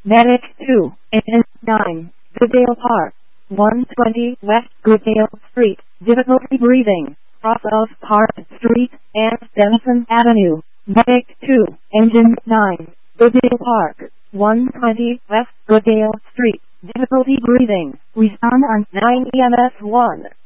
Medic 2, Engine 9, Goodale Park, 120 West Goodale Street, difficulty breathing, cross of Park Street and Denison Avenue. Medic 2, Engine 9, Goodale Park, 120 West Goodale Street, difficulty breathing, respond on 9 EMS 1.